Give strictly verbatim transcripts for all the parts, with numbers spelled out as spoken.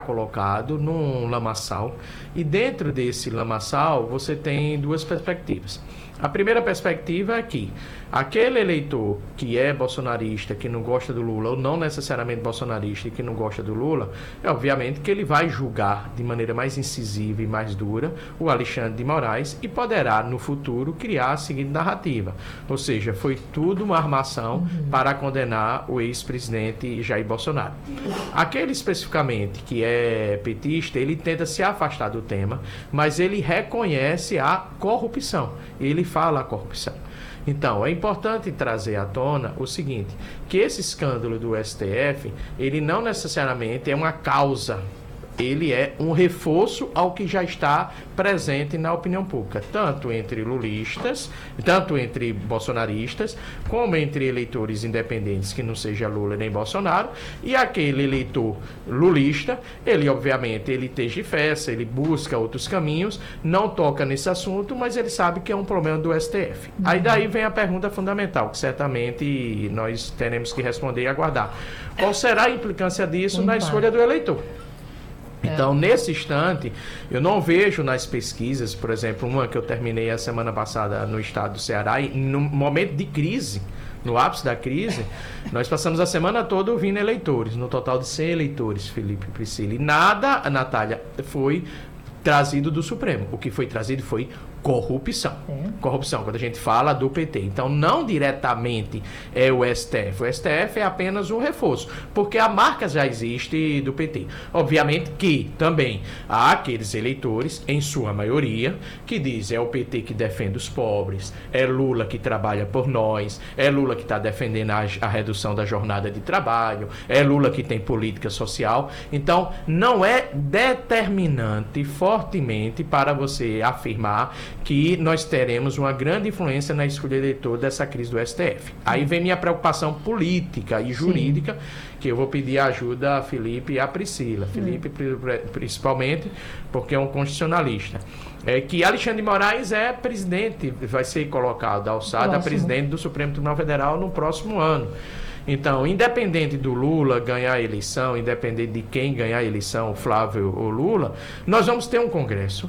colocado num lamaçal, e dentro desse lamaçal você tem duas perspectivas. A primeira perspectiva é que aquele eleitor que é bolsonarista, que não gosta do Lula, ou não necessariamente bolsonarista e que não gosta do Lula, é obviamente que ele vai julgar de maneira mais incisiva e mais dura o Alexandre de Moraes e poderá, no futuro, criar a seguinte narrativa. Ou seja, foi tudo uma armação uhum. para condenar o ex-presidente Jair Bolsonaro. Aquele especificamente que é petista, ele tenta se afastar do tema, mas ele reconhece a corrupção. Ele fala a corrupção. Então, é importante trazer à tona o seguinte, que esse escândalo do S T F, ele não necessariamente é uma causa, ele é um reforço ao que já está presente na opinião pública, tanto entre lulistas, tanto entre bolsonaristas, como entre eleitores independentes que não seja Lula nem Bolsonaro, e aquele eleitor lulista, ele obviamente ele tergiversa, ele busca outros caminhos, não toca nesse assunto, mas ele sabe que é um problema do S T F. Uhum. Aí daí vem a pergunta fundamental, que certamente nós teremos que responder e aguardar. Qual será a implicância disso Muito na escolha bem. do eleitor? Então, é. nesse instante, eu não vejo nas pesquisas, por exemplo, uma que eu terminei a semana passada no estado do Ceará, e no momento de crise, no ápice da crise, nós passamos a semana toda ouvindo eleitores, no total de cem eleitores, Felipe e Priscila. E nada, Natália, foi trazido do Supremo. O que foi trazido foi corrupção. É. Corrupção, quando a gente fala do P T. Então, não diretamente é o S T F. O S T F é apenas um reforço, porque a marca já existe do P T. Obviamente que também há aqueles eleitores, em sua maioria, que dizem é o P T que defende os pobres, é Lula que trabalha por nós, é Lula que está defendendo a, a redução da jornada de trabalho, é Lula que tem política social. Então, não é determinante fortemente para você afirmar que nós teremos uma grande influência na escolha de eleitor dessa crise do S T F. Aí vem minha preocupação política e jurídica, Sim. que eu vou pedir ajuda a Felipe e a Priscila. Sim. Felipe, principalmente, porque é um constitucionalista. É que Alexandre de Moraes é presidente, vai ser colocado, alçado a presidente do Supremo Tribunal Federal no próximo ano. Então, independente do Lula ganhar a eleição, independente de quem ganhar a eleição, Flávio ou Lula, nós vamos ter um Congresso.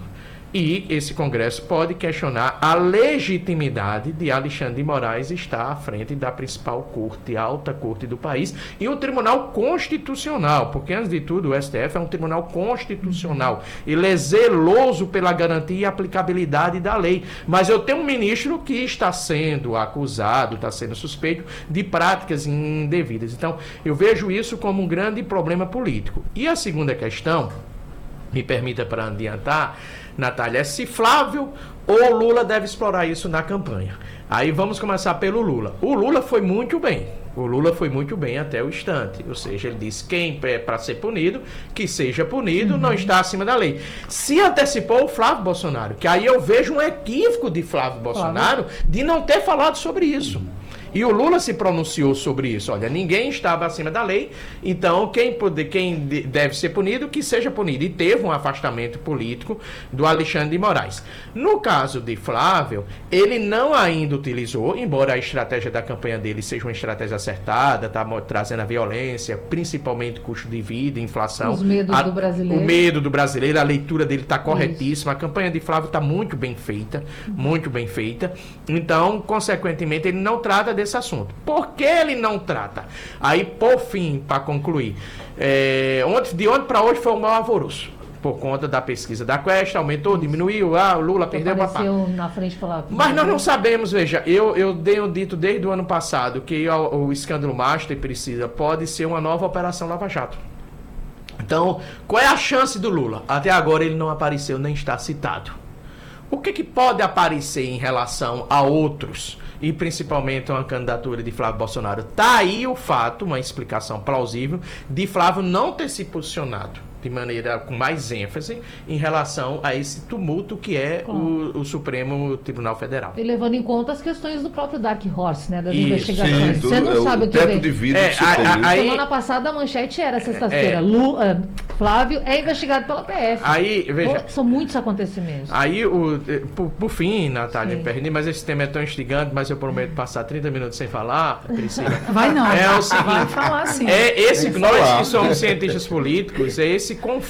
E esse Congresso pode questionar a legitimidade de Alexandre de Moraes estar à frente da principal corte, alta corte do país, e um tribunal constitucional, porque antes de tudo o S T F é um tribunal constitucional. Ele é zeloso pela garantia e aplicabilidade da lei. Mas eu tenho um ministro que está sendo acusado, está sendo suspeito de práticas indevidas. Então, eu vejo isso como um grande problema político. E a segunda questão, me permita para adiantar, Natália, é se Flávio ou Lula deve explorar isso na campanha. Aí vamos começar pelo Lula. O Lula foi muito bem. O Lula foi muito bem até o instante. Ou seja, ele disse quem é para ser punido, que seja punido, uhum. não está acima da lei. Se antecipou o Flávio Bolsonaro, que aí eu vejo um equívoco de Flávio Bolsonaro Flávio. de não ter falado sobre isso. E o Lula se pronunciou sobre isso. Olha, ninguém estava acima da lei, então quem, pode, quem deve ser punido, que seja punido. E teve um afastamento político do Alexandre de Moraes. No caso de Flávio, ele não ainda utilizou, embora a estratégia da campanha dele seja uma estratégia acertada, está trazendo a violência, principalmente custo de vida, inflação. Os medos a, do brasileiro. O medo do brasileiro, a leitura dele está corretíssima. Isso. A campanha de Flávio está muito bem feita, muito bem feita. Então, consequentemente, ele não trata desse assunto. Por que ele não trata? Aí, por fim, para concluir, é, ontem, de ontem para hoje foi um mau alvoroço. Por conta da pesquisa da Quest, aumentou, diminuiu, ah, o Lula perdeu uma parte. na frente falar. Mas nós não sabemos, veja, eu, eu tenho dito desde o ano passado que o, o escândalo Master precisa, pode ser uma nova operação Lava Jato. Então, qual é a chance do Lula? Até agora ele não apareceu nem está citado. O que, que pode aparecer em relação a outros? E principalmente uma candidatura de Flávio Bolsonaro. Está aí o fato, uma explicação plausível, de Flávio não ter se posicionado de maneira com mais ênfase em relação a esse tumulto que é claro. o, o Supremo Tribunal Federal. E levando em conta as questões do próprio Dark Horse, né, das Isso. investigações. Sim, você não é sabe o o que teto vem. de vidro É, que a, a, a, Semana passada a manchete era sexta-feira. É, Lula, Flávio é investigado pela P F. Aí, veja, Pô, são muitos acontecimentos. Aí, o, por, por fim, Natália, me perdi, mas esse tema é tão instigante, mas eu prometo passar trinta minutos sem falar, Priscila. Vai não. É o seguinte, vai falar sim. É esse, nós falar. que somos cientistas políticos, é esse conflito